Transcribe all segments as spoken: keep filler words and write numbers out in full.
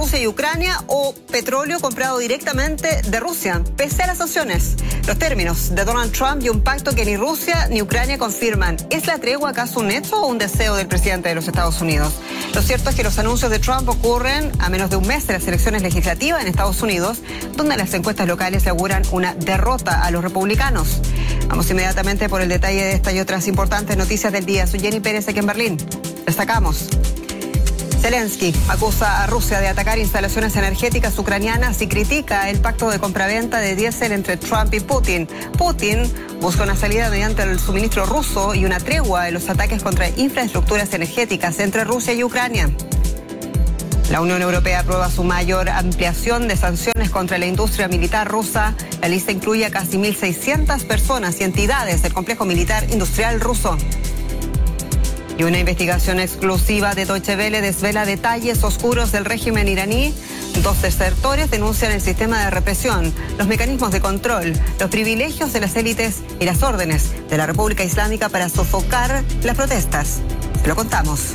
Rusia y Ucrania o petróleo comprado directamente de Rusia, pese a las sanciones. Los términos de Donald Trump y un pacto que ni Rusia ni Ucrania confirman. ¿Es la tregua acaso un hecho o un deseo del presidente de los Estados Unidos? Lo cierto es que los anuncios de Trump ocurren a menos de un mes de las elecciones legislativas en Estados Unidos, donde las encuestas locales auguran una derrota a los republicanos. Vamos inmediatamente por el detalle de esta y otras importantes noticias del día. Soy Jenny Pérez aquí en Berlín. Destacamos. Zelensky acusa a Rusia de atacar instalaciones energéticas ucranianas y critica el pacto de compraventa de diésel entre Trump y Putin. Putin busca una salida mediante el suministro ruso y una tregua en los ataques contra infraestructuras energéticas entre Rusia y Ucrania. La Unión Europea aprueba su mayor ampliación de sanciones contra la industria militar rusa. La lista incluye a casi mil seiscientas personas y entidades del complejo militar industrial ruso. Y una investigación exclusiva de Deutsche Welle desvela detalles oscuros del régimen iraní. Dos desertores denuncian el sistema de represión, los mecanismos de control, los privilegios de las élites y las órdenes de la República Islámica para sofocar las protestas. Se lo contamos.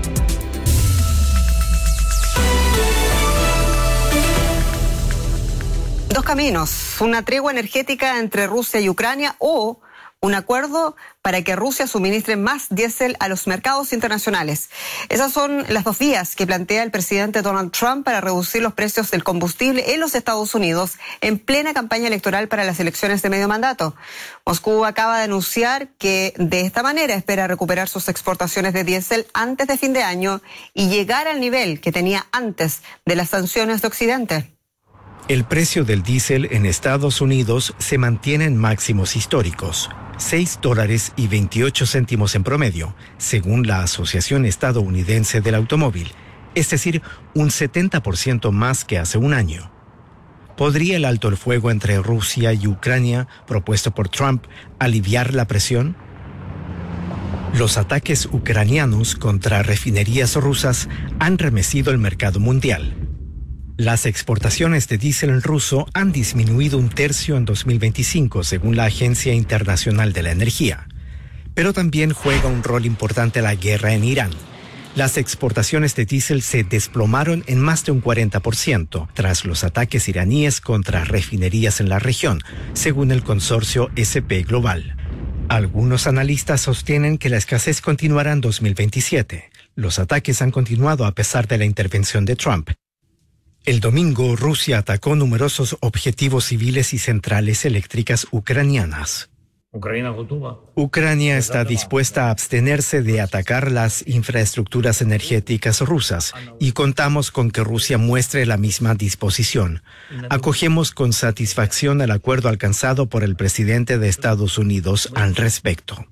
Dos caminos, una tregua energética entre Rusia y Ucrania o un acuerdo para que Rusia suministre más diésel a los mercados internacionales. Esas son las dos vías que plantea el presidente Donald Trump para reducir los precios del combustible en los Estados Unidos en plena campaña electoral para las elecciones de medio mandato. Moscú acaba de anunciar que de esta manera espera recuperar sus exportaciones de diésel antes de fin de año y llegar al nivel que tenía antes de las sanciones de Occidente. El precio del diésel en Estados Unidos se mantiene en máximos históricos, seis dólares y veintiocho céntimos en promedio, según la Asociación Estadounidense del Automóvil, es decir, un setenta por ciento más que hace un año. ¿Podría el alto el fuego entre Rusia y Ucrania, propuesto por Trump, aliviar la presión? Los ataques ucranianos contra refinerías rusas han remecido el mercado mundial. Las exportaciones de diésel ruso han disminuido un tercio en dos mil veinticinco, según la Agencia Internacional de la Energía. Pero también juega un rol importante la guerra en Irán. Las exportaciones de diésel se desplomaron en más de un cuarenta por ciento tras los ataques iraníes contra refinerías en la región, según el consorcio S P Global. Algunos analistas sostienen que la escasez continuará en dos mil veintisiete. Los ataques han continuado a pesar de la intervención de Trump. El domingo, Rusia atacó numerosos objetivos civiles y centrales eléctricas ucranianas. Ucrania está dispuesta a abstenerse de atacar las infraestructuras energéticas rusas y contamos con que Rusia muestre la misma disposición. Acogemos con satisfacción el acuerdo alcanzado por el presidente de Estados Unidos al respecto.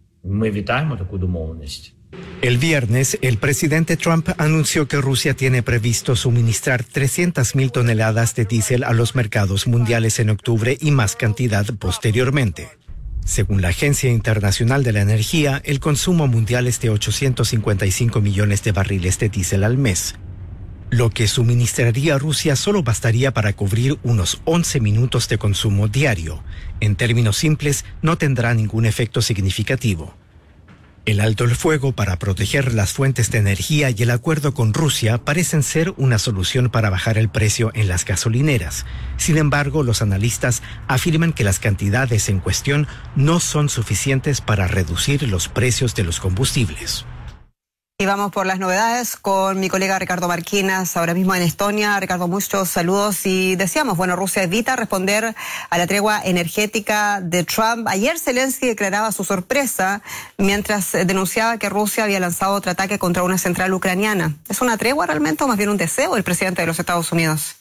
El viernes, el presidente Trump anunció que Rusia tiene previsto suministrar trescientas mil toneladas de diésel a los mercados mundiales en octubre y más cantidad posteriormente. Según la Agencia Internacional de la Energía, el consumo mundial es de ochocientos cincuenta y cinco millones de barriles de diésel al mes. Lo que suministraría Rusia solo bastaría para cubrir unos once minutos de consumo diario. En términos simples, no tendrá ningún efecto significativo. El alto el fuego para proteger las fuentes de energía y el acuerdo con Rusia parecen ser una solución para bajar el precio en las gasolineras. Sin embargo, los analistas afirman que las cantidades en cuestión no son suficientes para reducir los precios de los combustibles. Y vamos por las novedades con mi colega Ricardo Marquinas, ahora mismo en Estonia. Ricardo, muchos saludos y decíamos, bueno, Rusia evita responder a la tregua energética de Trump. Ayer Zelensky declaraba su sorpresa mientras denunciaba que Rusia había lanzado otro ataque contra una central ucraniana. ¿Es una tregua realmente o más bien un deseo del presidente de los Estados Unidos?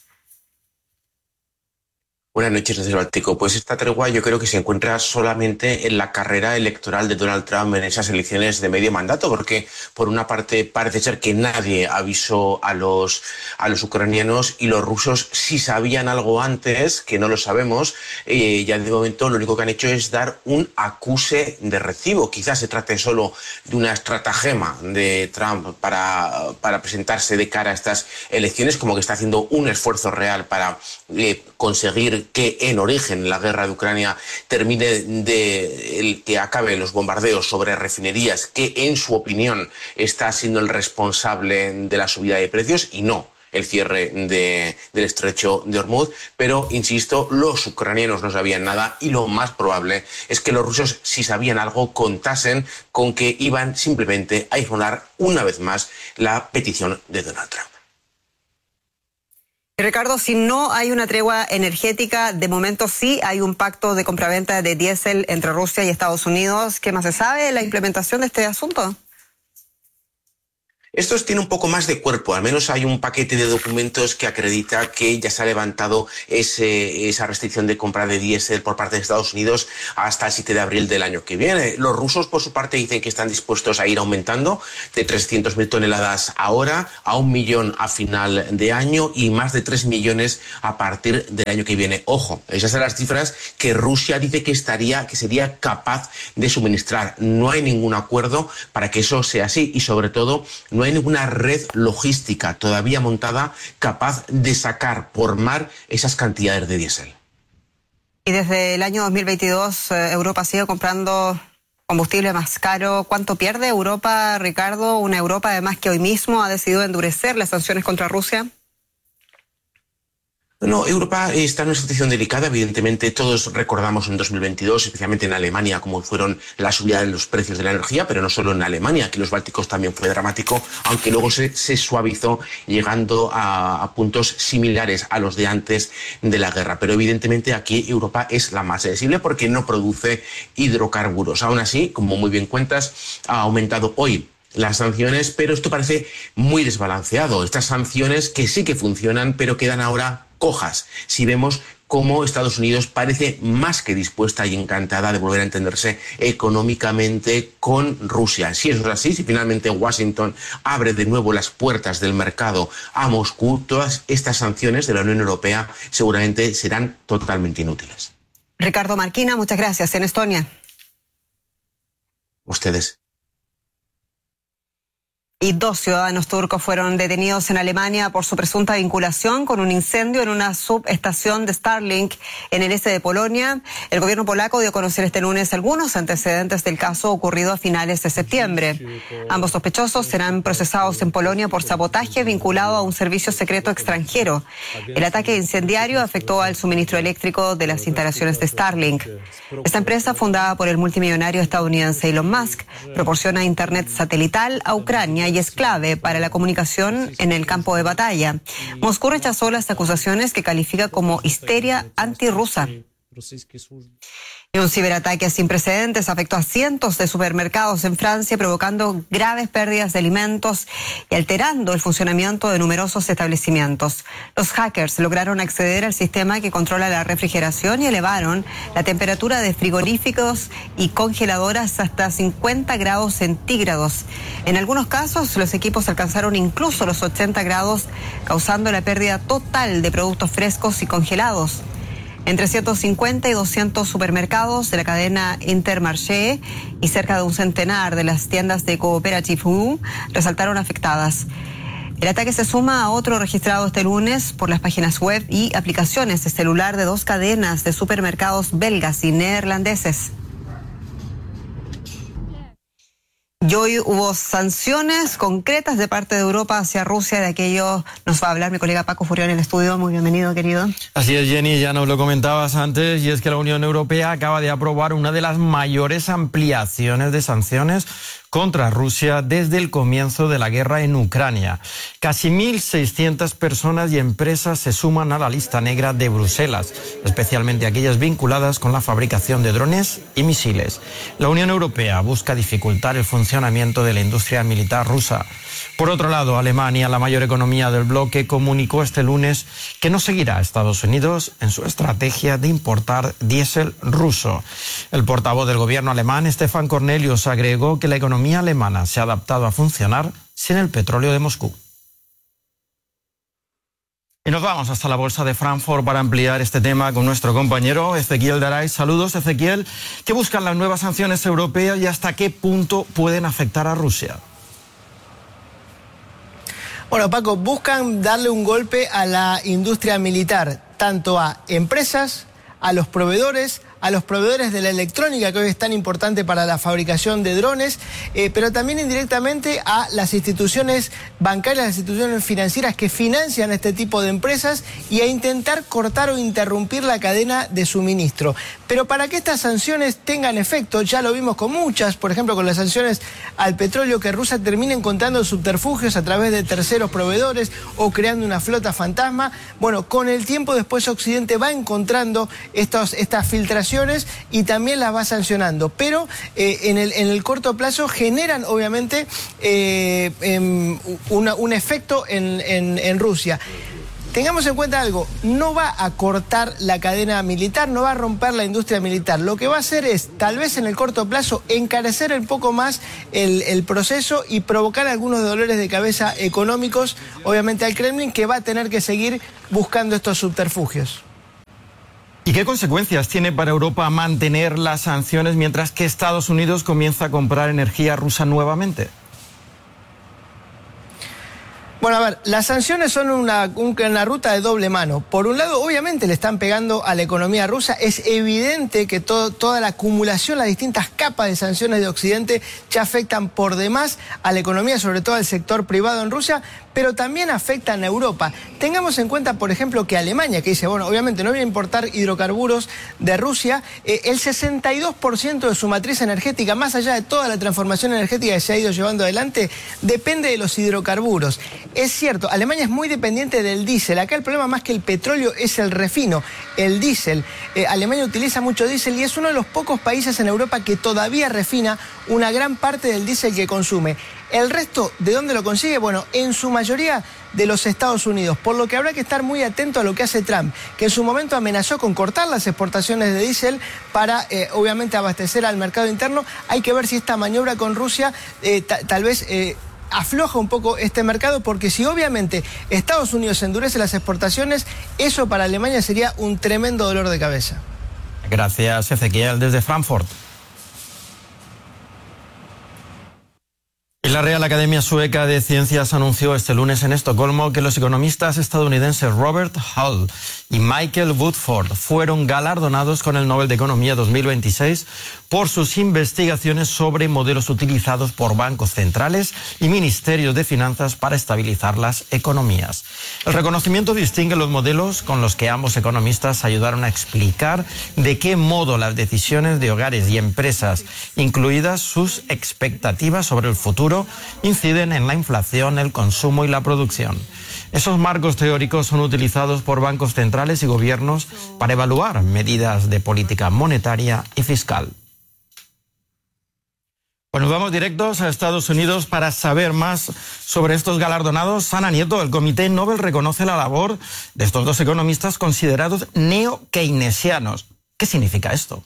Buenas noches desde el Báltico. Pues esta tregua yo creo que se encuentra solamente en la carrera electoral de Donald Trump en esas elecciones de medio mandato, porque por una parte parece ser que nadie avisó a los, a los ucranianos y los rusos sí sabían algo antes, que no lo sabemos. Eh, ya de momento lo único que han hecho es dar un acuse de recibo. Quizás se trate solo de una estratagema de Trump para, para presentarse de cara a estas elecciones, como que está haciendo un esfuerzo real para eh, conseguir que en origen la guerra de Ucrania termine de el, que acabe los bombardeos sobre refinerías, que en su opinión está siendo el responsable de la subida de precios, y no. el cierre de, del estrecho de Hormuz, pero, insisto, los ucranianos no sabían nada y lo más probable es que los rusos, si sabían algo, contasen con que iban simplemente a ignorar una vez más la petición de Donald Trump. Ricardo, si no hay una tregua energética, de momento sí hay un pacto de compraventa de diésel entre Rusia y Estados Unidos. ¿Qué más se sabe de la implementación de este asunto? Esto tiene un poco más de cuerpo, al menos hay un paquete de documentos que acredita que ya se ha levantado ese, esa restricción de compra de diésel por parte de Estados Unidos hasta el siete de abril del año que viene. Los rusos, por su parte, dicen que están dispuestos a ir aumentando de trescientas mil toneladas ahora a un millón a final de año y más de tres millones a partir del año que viene. Ojo, esas son las cifras que Rusia dice que estaría, que sería capaz de suministrar. No hay ningún acuerdo para que eso sea así y, sobre todo, no No hay ninguna red logística todavía montada capaz de sacar por mar esas cantidades de diésel. Y desde el año dos mil veintidós eh, Europa sigue comprando combustible más caro. ¿Cuánto pierde Europa, Ricardo? Una Europa además que hoy mismo ha decidido endurecer las sanciones contra Rusia. No, Europa está en una situación delicada, evidentemente todos recordamos en dos mil veintidós, especialmente en Alemania, cómo fueron la subida de los precios de la energía, pero no solo en Alemania, aquí los bálticos también fue dramático, aunque luego se, se suavizó llegando a, a puntos similares a los de antes de la guerra. Pero evidentemente aquí Europa es la más sensible porque no produce hidrocarburos. Aún así, como muy bien cuentas, ha aumentado hoy las sanciones, pero esto parece muy desbalanceado. Estas sanciones que sí que funcionan, pero quedan ahora cojas. Si vemos cómo Estados Unidos parece más que dispuesta y encantada de volver a entenderse económicamente con Rusia. Si eso es así, si finalmente Washington abre de nuevo las puertas del mercado a Moscú, todas estas sanciones de la Unión Europea seguramente serán totalmente inútiles. Ricardo Marquina, muchas gracias. En Estonia. Ustedes. Y dos ciudadanos turcos fueron detenidos en Alemania por su presunta vinculación con un incendio en una subestación de Starlink en el este de Polonia. El gobierno polaco dio a conocer este lunes algunos antecedentes del caso ocurrido a finales de septiembre. Ambos sospechosos serán procesados en Polonia por sabotaje vinculado a un servicio secreto extranjero. El ataque incendiario afectó al suministro eléctrico de las instalaciones de Starlink. Esta empresa, fundada por el multimillonario estadounidense Elon Musk, proporciona internet satelital a Ucrania y es clave para la comunicación en el campo de batalla. Moscú rechazó las acusaciones que califica como histeria antirrusa. Y un ciberataque sin precedentes afectó a cientos de supermercados en Francia, provocando graves pérdidas de alimentos y alterando el funcionamiento de numerosos establecimientos. Los hackers lograron acceder al sistema que controla la refrigeración y elevaron la temperatura de frigoríficos y congeladoras hasta cincuenta grados centígrados. En algunos casos, los equipos alcanzaron incluso los ochenta grados, causando la pérdida total de productos frescos y congelados. Entre ciento cincuenta y doscientos supermercados de la cadena Intermarché y cerca de un centenar de las tiendas de Cooperative U resultaron afectadas. El ataque se suma a otro registrado este lunes por las páginas web y aplicaciones de celular de dos cadenas de supermercados belgas y neerlandeses. Y hoy hubo sanciones concretas de parte de Europa hacia Rusia. De aquello nos va a hablar mi colega Paco Furión en el estudio. Muy bienvenido, querido. Así es, Jenny, ya nos lo comentabas antes, y es que la Unión Europea acaba de aprobar una de las mayores ampliaciones de sanciones contra Rusia desde el comienzo de la guerra en Ucrania. Casi mil seiscientas personas y empresas se suman a la lista negra de Bruselas, especialmente aquellas vinculadas con la fabricación de drones y misiles. La Unión Europea busca dificultar el funcionamiento de la industria militar rusa. Por otro lado, Alemania, la mayor economía del bloque, comunicó este lunes que no seguirá a Estados Unidos en su estrategia de importar diésel ruso. El portavoz del gobierno alemán, Stefan Cornelius, agregó que la economía alemana se ha adaptado a funcionar sin el petróleo de Moscú. Y nos vamos hasta la bolsa de Frankfurt para ampliar este tema con nuestro compañero Ezequiel Daray. Saludos, Ezequiel. ¿Qué buscan las nuevas sanciones europeas y hasta qué punto pueden afectar a Rusia? Bueno, Paco, buscan darle un golpe a la industria militar, tanto a empresas, a los proveedores, a los proveedores de la electrónica, que hoy es tan importante para la fabricación de drones, eh, pero también indirectamente a las instituciones bancarias, las instituciones financieras que financian este tipo de empresas y a intentar cortar o interrumpir la cadena de suministro. Pero para que estas sanciones tengan efecto, ya lo vimos con muchas, por ejemplo con las sanciones al petróleo, que Rusia termina encontrando subterfugios a través de terceros proveedores o creando una flota fantasma. Bueno, con el tiempo después Occidente va encontrando estos, estas filtraciones y también las va sancionando, pero eh, en, el, en el corto plazo generan obviamente eh, eh, una, un efecto en, en, en Rusia. Tengamos en cuenta algo, no va a cortar la cadena militar, no va a romper la industria militar. Lo que va a hacer es, tal vez en el corto plazo, encarecer un poco más el, el proceso y provocar algunos dolores de cabeza económicos, obviamente al Kremlin, que va a tener que seguir buscando estos subterfugios. ¿Y qué consecuencias tiene para Europa mantener las sanciones mientras que Estados Unidos comienza a comprar energía rusa nuevamente? Bueno, a ver, las sanciones son una, una ruta de doble mano. Por un lado, obviamente le están pegando a la economía rusa. Es evidente que todo, toda la acumulación, las distintas capas de sanciones de Occidente ya afectan por demás a la economía, sobre todo al sector privado en Rusia, pero también afectan a Europa. Tengamos en cuenta, por ejemplo, que Alemania, que dice, bueno, obviamente no voy a importar hidrocarburos de Rusia, eh, el sesenta y dos por ciento de su matriz energética, más allá de toda la transformación energética que se ha ido llevando adelante, depende de los hidrocarburos. Es cierto, Alemania es muy dependiente del diésel. Acá el problema más que el petróleo es el refino, el diésel. Eh, Alemania utiliza mucho diésel y es uno de los pocos países en Europa que todavía refina una gran parte del diésel que consume. El resto, ¿de dónde lo consigue? Bueno, en su mayoría de los Estados Unidos, por lo que habrá que estar muy atento a lo que hace Trump, que en su momento amenazó con cortar las exportaciones de diésel para, eh, obviamente, abastecer al mercado interno. Hay que ver si esta maniobra con Rusia eh, tal vez... Eh, afloja un poco este mercado, porque si obviamente Estados Unidos endurece las exportaciones, eso para Alemania sería un tremendo dolor de cabeza. Gracias, Ezequiel, desde Frankfurt. Y la Real Academia Sueca de Ciencias anunció este lunes en Estocolmo que los economistas estadounidenses Robert Hull y Michael Woodford fueron galardonados con el Nobel de Economía dos mil veintiséis por sus investigaciones sobre modelos utilizados por bancos centrales y ministerios de finanzas para estabilizar las economías. El reconocimiento distingue los modelos con los que ambos economistas ayudaron a explicar de qué modo las decisiones de hogares y empresas, incluidas sus expectativas sobre el futuro, inciden en la inflación, el consumo y la producción. Esos marcos teóricos son utilizados por bancos centrales y gobiernos para evaluar medidas de política monetaria y fiscal. Bueno, vamos directos a Estados Unidos para saber más sobre estos galardonados. Ana Nieto, el Comité Nobel reconoce la labor de estos dos economistas considerados neo-keynesianos. ¿Qué significa esto?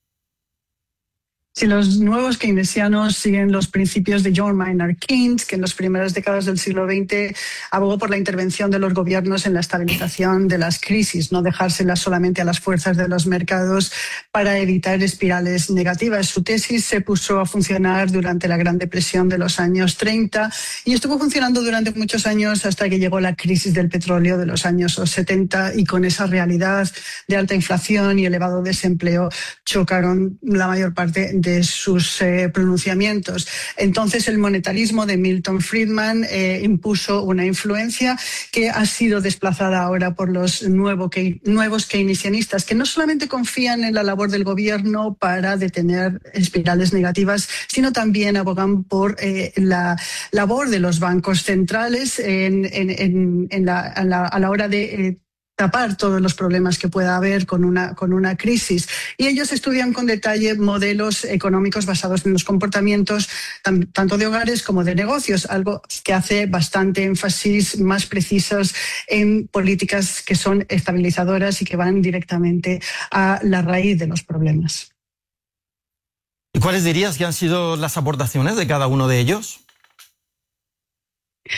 Si los nuevos keynesianos siguen los principios de John Maynard Keynes, que en las primeras décadas del siglo veinte abogó por la intervención de los gobiernos en la estabilización de las crisis, no dejárselas solamente a las fuerzas de los mercados para evitar espirales negativas. Su tesis se puso a funcionar durante la Gran Depresión de los años treinta y estuvo funcionando durante muchos años hasta que llegó la crisis del petróleo de los años setenta, y con esa realidad de alta inflación y elevado desempleo chocaron la mayor parte de de sus eh, pronunciamientos. Entonces el monetarismo de Milton Friedman eh, impuso una influencia que ha sido desplazada ahora por los nuevo, que, nuevos keynesianistas, que no solamente confían en la labor del gobierno para detener espirales negativas, sino también abogan por eh, la labor de los bancos centrales en, en, en, en la, a, la, a la hora de eh, tapar todos los problemas que pueda haber con una, con una crisis. Y ellos estudian con detalle modelos económicos basados en los comportamientos tanto de hogares como de negocios, algo que hace bastante énfasis más precisos en políticas que son estabilizadoras y que van directamente a la raíz de los problemas. ¿Y cuáles dirías que han sido las aportaciones de cada uno de ellos?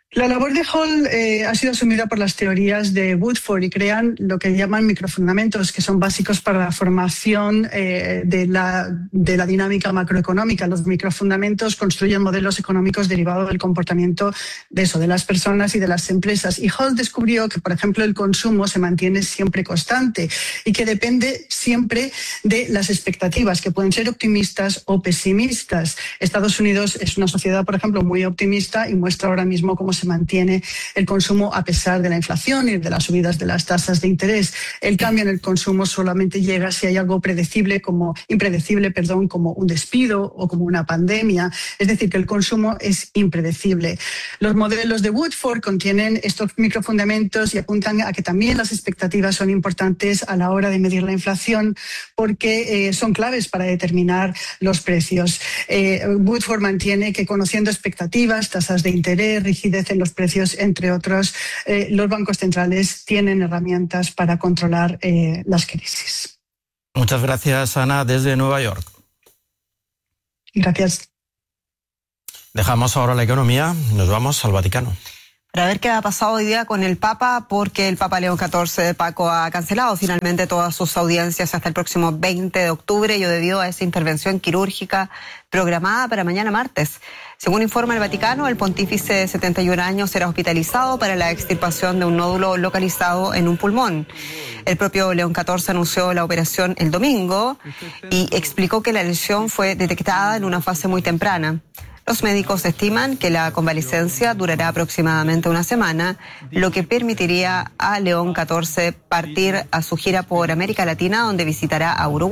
La labor de Hall eh, ha sido asumida por las teorías de Woodford y crean lo que llaman microfundamentos, que son básicos para la formación eh, de, la, de la dinámica macroeconómica. Los microfundamentos construyen modelos económicos derivados del comportamiento de eso, de las personas y de las empresas. Y Hall descubrió que, por ejemplo, el consumo se mantiene siempre constante y que depende siempre de las expectativas, que pueden ser optimistas o pesimistas. Estados Unidos es una sociedad, por ejemplo, muy optimista y muestra ahora mismo cómo se mantiene el consumo a pesar de la inflación y de las subidas de las tasas de interés. El cambio en el consumo solamente llega si hay algo predecible como, impredecible perdón, como un despido o como una pandemia. Es decir, que el consumo es impredecible. Los modelos de Woodford contienen estos microfundamentos y apuntan a que también las expectativas son importantes a la hora de medir la inflación porque eh, son claves para determinar los precios. Eh, Woodford mantiene que conociendo expectativas, tasas de interés, rigidez en los precios, entre otros, eh, los bancos centrales tienen herramientas para controlar eh, las crisis. Muchas gracias, Ana, desde Nueva York. Gracias. Dejamos ahora la economía, nos vamos al Vaticano. Para ver qué ha pasado hoy día con el Papa, porque el Papa León catorce, Paco, ha cancelado finalmente todas sus audiencias hasta el próximo veinte de octubre, ello debido a esa intervención quirúrgica programada para mañana martes. Según informa el Vaticano, el pontífice de setenta y un años será hospitalizado para la extirpación de un nódulo localizado en un pulmón. El propio León catorce anunció la operación el domingo y explicó que la lesión fue detectada en una fase muy temprana. Los médicos estiman que la convalecencia durará aproximadamente una semana, lo que permitiría a León catorce partir a su gira por América Latina, donde visitará a Uruguay.